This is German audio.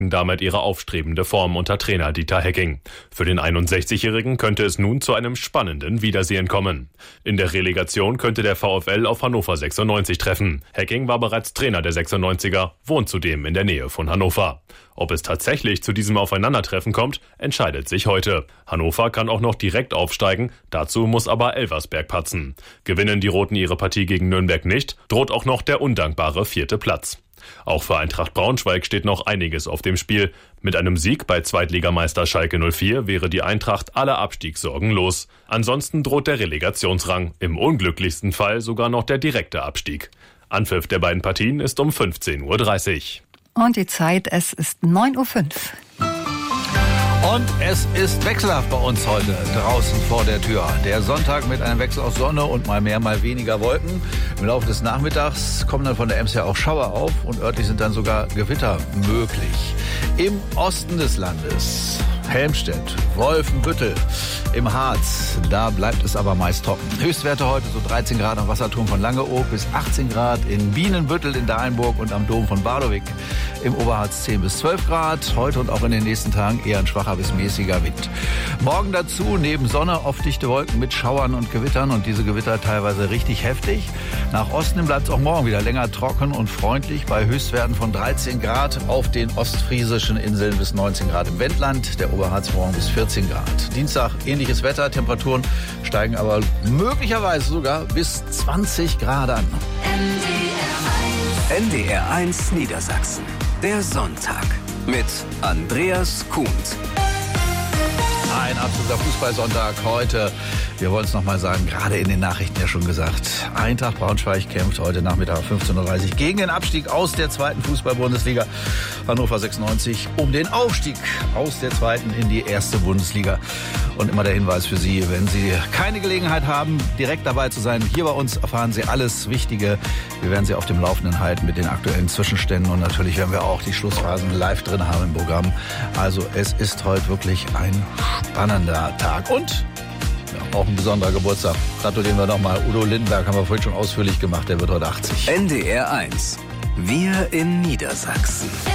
damit ihre aufstrebende Form unter Trainer Dieter Hecking. Für den 61-Jährigen könnte es nun zu einem spannenden Wiedersehen kommen. In der Relegation könnte der VfL auf Hannover 96 treffen. Hecking war bereits Trainer der 96er, wohnt zudem in der Nähe von Hannover. Ob es tatsächlich zu diesem Aufeinandertreffen kommt, entscheidet sich heute. Hannover kann auch noch direkt aufsteigen, dazu muss aber Elversberg patzen. Gewinnen die Roten ihre Partie gegen Nürnberg nicht, droht auch noch der undankbare 4. Platz. Auch für Eintracht Braunschweig steht noch einiges auf dem Spiel. Mit einem Sieg bei Zweitligameister Schalke 04 wäre die Eintracht alle Abstiegssorgen los. Ansonsten droht der Relegationsrang, im unglücklichsten Fall sogar noch der direkte Abstieg. Anpfiff der beiden Partien ist um 15:30 Uhr. Und die Zeit, es ist 9:05 Uhr. Und es ist wechselhaft bei uns heute draußen vor der Tür. Der Sonntag mit einem Wechsel aus Sonne und mal mehr, mal weniger Wolken. Im Laufe des Nachmittags kommen dann von der Ems her auch Schauer auf und örtlich sind dann sogar Gewitter möglich. Im Osten des Landes, Helmstedt, Wolfenbüttel, im Harz, da bleibt es aber meist trocken. Höchstwerte heute so 13 Grad am Wasserturm von Langeoog bis 18 Grad in Bienenbüttel in Dahlenburg und am Dom von Bardowick. Im Oberharz 10 bis 12 Grad. Heute und auch in den nächsten Tagen eher ein schwacher bis mäßiger Wind. Morgen dazu neben Sonne oft dichte Wolken mit Schauern und Gewittern und diese Gewitter teilweise richtig heftig. Nach Osten bleibt es auch morgen wieder länger trocken und freundlich bei Höchstwerten von 13 Grad auf den ostfriesischen Inseln bis 19 Grad im Wendland. Der Oberharz morgen bis 14 Grad. Dienstag ähnliches Wetter, Temperaturen steigen aber möglicherweise sogar bis 20 Grad an. NDR 1 Niedersachsen. Der Sonntag mit Andreas Kuhnt. Ein absoluter Fußballsonntag heute. Wir wollen es nochmal sagen, gerade in den Nachrichten ja schon gesagt. Eintracht Braunschweig kämpft heute Nachmittag 15:30 Uhr gegen den Abstieg aus der zweiten Fußball-Bundesliga. Hannover 96 um den Aufstieg aus der zweiten in die erste Bundesliga. Und immer der Hinweis für Sie, wenn Sie keine Gelegenheit haben, direkt dabei zu sein, hier bei uns erfahren Sie alles Wichtige. Wir werden Sie auf dem Laufenden halten mit den aktuellen Zwischenständen und natürlich werden wir auch die Schlussphasen live drin haben im Programm. Also es ist heute wirklich ein spannender Tag und ja, auch ein besonderer Geburtstag. Gratulieren wir nochmal. Udo Lindenberg haben wir vorhin schon ausführlich gemacht, der wird heute 80. NDR 1. Wir in Niedersachsen.